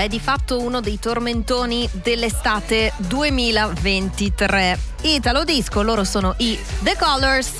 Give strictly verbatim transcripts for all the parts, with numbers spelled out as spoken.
Beh, di fatto uno dei tormentoni dell'estate duemilaventitré. Italo disco, loro sono i The Colors.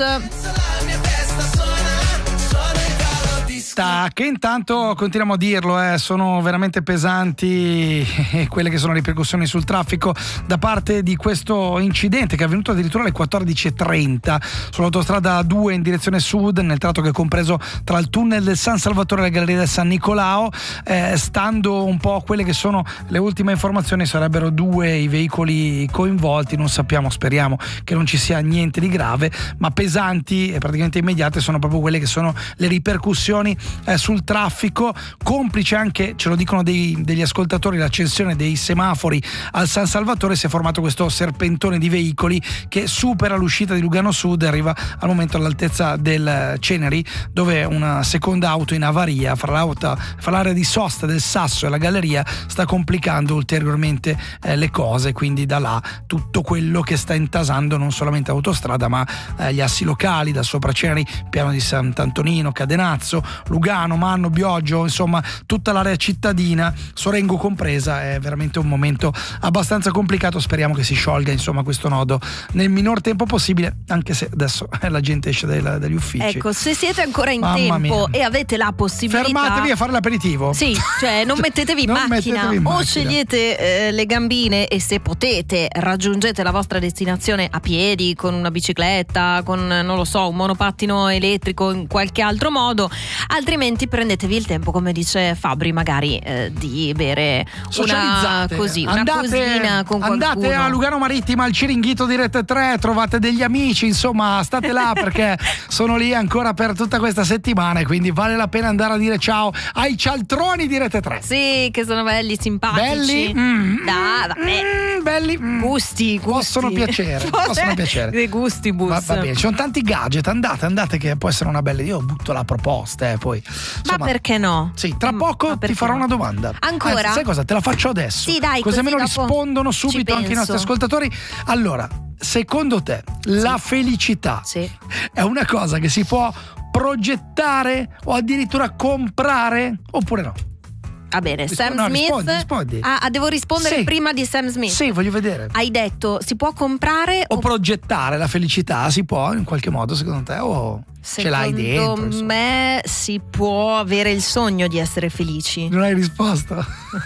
Che intanto continuiamo a dirlo, eh, sono veramente pesanti quelle che sono le ripercussioni sul traffico da parte di questo incidente che è avvenuto addirittura alle quattordici e trenta sull'autostrada A due in direzione sud, nel tratto che è compreso tra il tunnel del San Salvatore e la galleria del San Nicolao. Eh, stando un po' a quelle che sono le ultime informazioni, sarebbero due i veicoli coinvolti, non sappiamo, speriamo che non ci sia niente di grave, ma pesanti e praticamente immediate sono proprio quelle che sono le ripercussioni Eh, sul traffico, complice anche, ce lo dicono dei, degli ascoltatori, l'accensione dei semafori al San Salvatore. Si è formato questo serpentone di veicoli che supera l'uscita di Lugano Sud e arriva al momento all'altezza del Ceneri, dove una seconda auto in avaria fra, l'auto, fra l'area di sosta del Sasso e la galleria sta complicando ulteriormente eh, le cose, quindi da là tutto quello che sta intasando non solamente autostrada ma eh, gli assi locali, da sopra Ceneri, piano di Sant'Antonino, Cadenazzo, Lugano, Manno, Bioggio, insomma tutta l'area cittadina, Sorengo compresa. È veramente un momento abbastanza complicato, speriamo che si sciolga insomma questo nodo nel minor tempo possibile, anche se adesso la gente esce dai, dagli uffici. Ecco, se siete ancora in Mamma tempo mia. e avete la possibilità, fermatevi a fare l'aperitivo. Sì, cioè non mettetevi in non macchina mettetevi in o macchina. scegliete eh, le gambine, e se potete raggiungete la vostra destinazione a piedi, con una bicicletta, con non lo so, un monopattino elettrico, in qualche altro modo. Altrimenti prendetevi il tempo, come dice Fabri, magari eh, di bere una così, una andate, cosina con qualcuno. Andate a Lugano Marittima al Ciringhito di Rete tre, trovate degli amici, insomma state là perché sono lì ancora per tutta questa settimana e quindi vale la pena andare a dire ciao ai cialtroni di Rete tre. Sì, che sono belli, simpatici. Belli? Mm, da, vabbè. Mm, belli. Mm. Gusti, gusti. Possono piacere, possono piacere. Dei gusti bus. Va, va bene, ci sono tanti gadget, andate, andate che può essere una bella. Io butto la proposta, eh, poi. Insomma, ma perché no? Sì, tra poco ti farò no? una domanda. Ancora? Anzi, sai cosa? Te la faccio adesso. Sì, dai, così così almeno dopo rispondono subito anche i nostri ascoltatori. Allora, secondo te la sì. felicità sì. è una cosa che si può progettare o addirittura comprare oppure no? Va bene, Rispondi, Sam no, Smith. rispondi, rispondi. Ah, devo rispondere sì. prima di Sam Smith. Sì, voglio vedere. Hai detto si può comprare o, o progettare la felicità, si può in qualche modo secondo te o ce l'hai dentro? Secondo me si può avere il sogno di essere felici. Non hai risposto?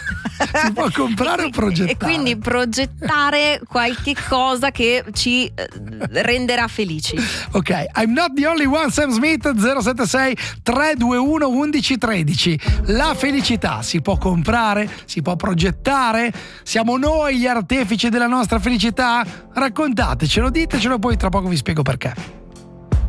Si può comprare o progettare? E quindi progettare qualche cosa che ci eh, renderà felici. Ok, I'm not the only one, Sam Smith. Zero sette sei tre due uno undici tredici. La felicità si può comprare, si può progettare? Siamo noi gli artefici della nostra felicità? Raccontatecelo, ditecelo, poi tra poco vi spiego perché.